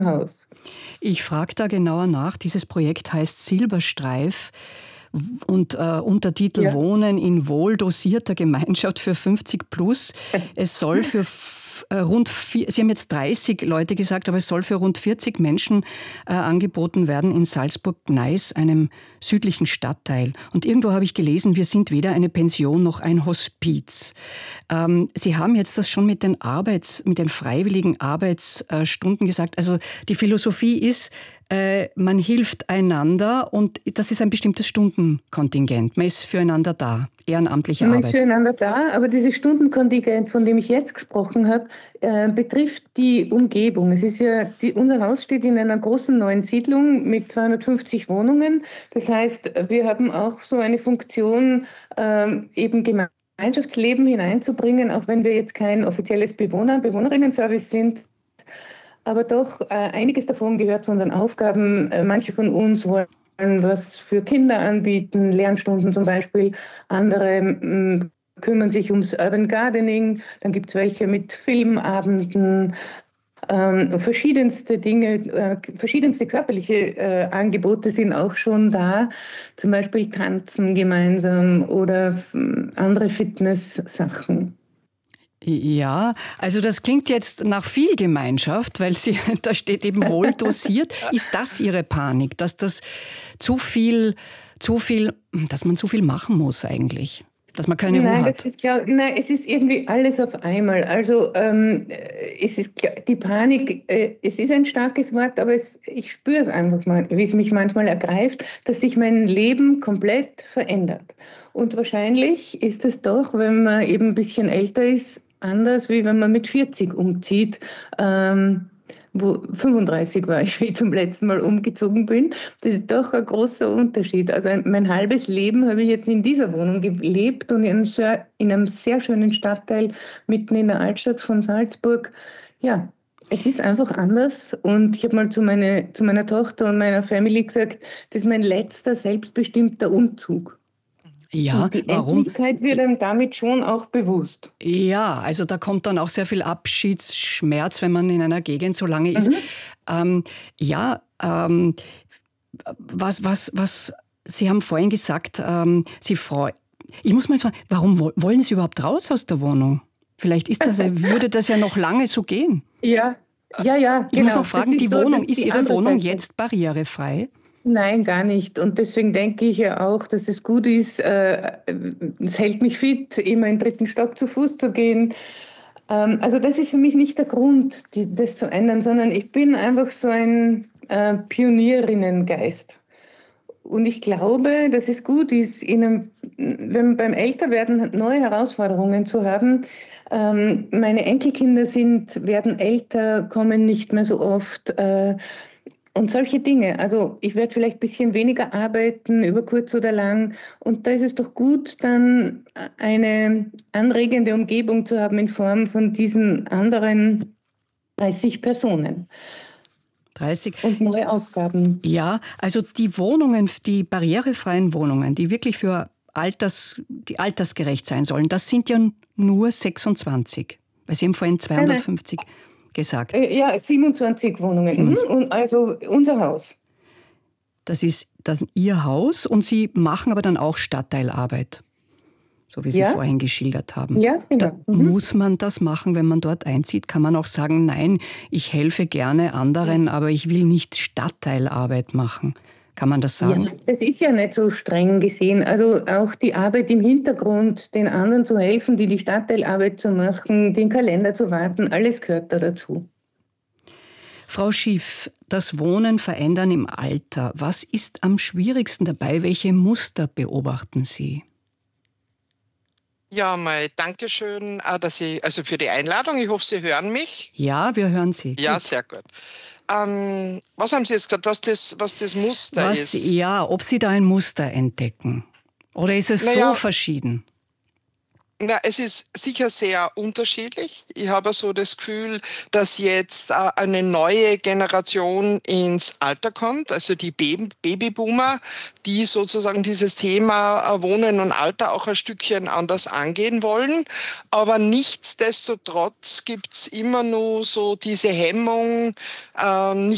Haus. Ich frage da genauer nach. Dieses Projekt heißt Silberstreif und Untertitel Ja. Wohnen in wohldosierter Gemeinschaft für 50 plus. Es soll für Sie haben jetzt 30 Leute gesagt, aber es soll für rund 40 Menschen angeboten werden in Salzburg-Gneis, einem südlichen Stadtteil. Und irgendwo habe ich gelesen, wir sind weder eine Pension noch ein Hospiz. Sie haben jetzt das schon mit den freiwilligen Arbeitsstunden gesagt. Also die Philosophie ist, man hilft einander und das ist ein bestimmtes Stundenkontingent. Man ist füreinander da, ehrenamtliche Man ist Arbeit. füreinander da, aber dieses Stundenkontingent, von dem ich jetzt gesprochen habe, betrifft die Umgebung. Es ist ja, unser Haus steht in einer großen neuen Siedlung mit 250 Wohnungen. Das heißt, wir haben auch so eine Funktion, eben Gemeinschaftsleben hineinzubringen, auch wenn wir jetzt kein offizielles Bewohnerinnen-Service sind. Aber doch, einiges davon gehört zu unseren Aufgaben. Manche von uns wollen was für Kinder anbieten, Lernstunden zum Beispiel. Andere kümmern sich ums Urban Gardening. Dann gibt es welche mit Filmabenden. Verschiedenste Dinge, verschiedenste körperliche Angebote sind auch schon da. Zum Beispiel Tanzen gemeinsam oder andere Fitness-Sachen. Ja, also das klingt jetzt nach viel Gemeinschaft, weil da steht eben wohl dosiert. Ist das Ihre Panik, dass das dass man zu viel machen muss eigentlich? Dass man keine Ruhe Nein, hat? nein, es ist irgendwie alles auf einmal. Also es ist die Panik, es ist ein starkes Wort, aber ich spüre es einfach mal, wie es mich manchmal ergreift, dass sich mein Leben komplett verändert. Und wahrscheinlich ist es doch, wenn man eben ein bisschen älter ist, anders, wie wenn man mit 40 umzieht. Wo 35 war ich, wie ich zum letzten Mal umgezogen bin. Das ist doch ein großer Unterschied. Also mein halbes Leben habe ich jetzt in dieser Wohnung gelebt und in einem sehr schönen Stadtteil mitten in der Altstadt von Salzburg. Ja, es ist einfach anders und ich habe mal zu meiner Tochter und meiner Family gesagt, das ist mein letzter selbstbestimmter Umzug. Ja, Und die warum? Endlichkeit wird einem damit schon auch bewusst. Ja, also da kommt dann auch sehr viel Abschiedsschmerz, wenn man in einer Gegend so lange ist. Mhm. Ähm, ja, was Sie haben vorhin gesagt, Sie freuen. Ich muss mal fragen, warum wollen Sie überhaupt raus aus der Wohnung? Vielleicht würde das ja noch lange so gehen. Ja, ja, Ich muss noch genau. Das fragen, ist so, das ist ist die Ihre andere Wohnung Seite. jetzt barrierefrei? Nein, gar nicht. Und deswegen denke ich ja auch, dass es gut ist. Es hält mich fit, immer in den dritten Stock zu Fuß zu gehen. Also das ist für mich nicht der Grund, das zu ändern, sondern ich bin einfach so ein Pionierinnengeist. Und ich glaube, dass es gut ist, wenn beim Älterwerden neue Herausforderungen zu haben. Meine Enkelkinder werden älter, kommen nicht mehr so oft. Und solche Dinge. Also ich werde vielleicht ein bisschen weniger arbeiten, über kurz oder lang. Und da ist es doch gut, dann eine anregende Umgebung zu haben in Form von diesen anderen 30 Personen 30. und neue Aufgaben. Ja, also die barrierefreien Wohnungen, die wirklich die altersgerecht sein sollen, das sind ja nur 26. Weil Sie haben vorhin Nein, nein. 250 gesagt. Ja, 27 Wohnungen. Mhm. 27. Und also unser Haus. Das ist Ihr Haus und Sie machen aber dann auch Stadtteilarbeit, so wie Sie Ja, vorhin geschildert haben. ja, Da genau. Mhm. muss man das machen, wenn man dort einzieht? Kann man auch sagen, nein, ich helfe gerne anderen, aber ich will nicht Stadtteilarbeit machen? Kann man das Ja, sagen? das ist ja nicht so streng gesehen. Also auch die Arbeit im Hintergrund, den anderen zu helfen, die Stadtteilarbeit zu machen, den Kalender zu warten, alles gehört da dazu. Frau Schiff, das Wohnen verändern im Alter. Was ist am schwierigsten dabei? Welche Muster beobachten Sie? Ja, mal Dankeschön, also für die Einladung. Ich hoffe, Sie hören mich. Ja, wir hören Sie. Ja, Gut. sehr gut. Was haben Sie jetzt gesagt, was das Muster ist? Ja, ob Sie da ein Muster entdecken? Oder ist es so Naja, verschieden? es ist sicher sehr unterschiedlich. Ich habe so das Gefühl, dass jetzt eine neue Generation ins Alter kommt, also die Babyboomer, die sozusagen dieses Thema Wohnen und Alter auch ein Stückchen anders angehen wollen. Aber nichtsdestotrotz gibt es immer nur so diese Hemmung, nicht